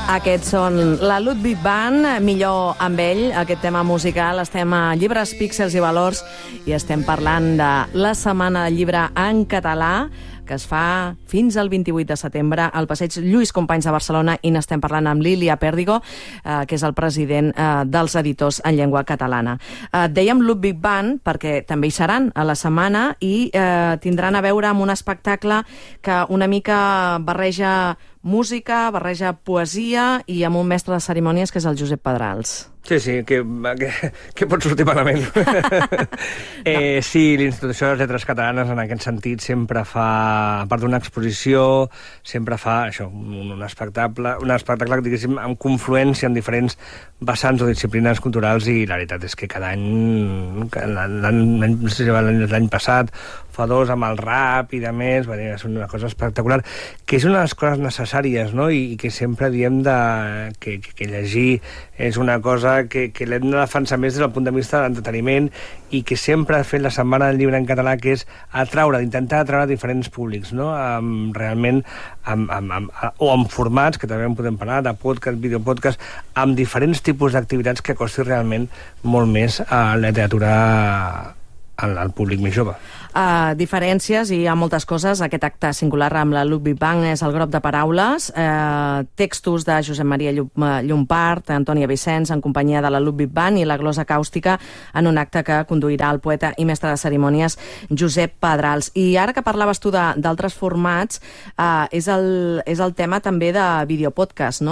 Aquests són la Ludwig Band, millor amb ell, aquest tema musical. Estem a Llibres, Píxels i Valors i estem parlant de la Setmana del Llibre en català, que es fa fins al 28 de setembre al Passeig Lluís Companys de Barcelona, i n'estem parlant amb Lilia Pèrdigo, que és el president dels editors en llengua catalana. Dèiem Ludwig Band perquè també hi seran a la setmana i tindran a veure amb un espectacle que una mica barreja música, barreja poesia i amb un mestre de cerimònies que és el Josep Pedrals. Sí, que pot sortir malament. Sí, l'Institució de les Lletres Catalanes en aquest sentit sempre fa, a part d'una exposició, sempre fa això, un espectacle diguéssim, amb confluència en diferents vessants o disciplines culturals, i la veritat és que cada any, l'any passat, fa dos, amb el rap i de més, és una cosa espectacular, que és una de les coses necessàries, no? I que sempre diem que llegir és una cosa que l'hem de defensar més des del punt de vista de l'entreteniment, i que sempre ha fet la Setmana del Llibre en català, que és intentar atraure diferents públics, no? Realment, o amb formats, que també en podem parlar, de podcast, videopodcast, amb diferents tipus d'activitats que costi realment molt més a la literatura al públic més jove. Diferències, i hi ha moltes coses. Aquest acte singular amb la Ludwig Band és el Grop de Paraules, textos de Josep Maria Llompart, Antònia Vicenç, en companyia de la Ludwig Band, i la glosa càustica en un acte que conduirà el poeta i mestre de cerimònies Josep Pedrals. I ara que parlaves tu d'altres formats, és el tema també de videopodcast, no?